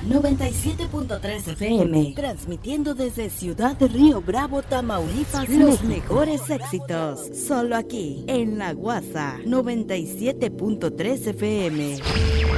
97.3 FM, transmitiendo desde Ciudad de Río Bravo, Tamaulipas, los mejores éxitos, solo aquí, en La Guasa, 97.3 FM.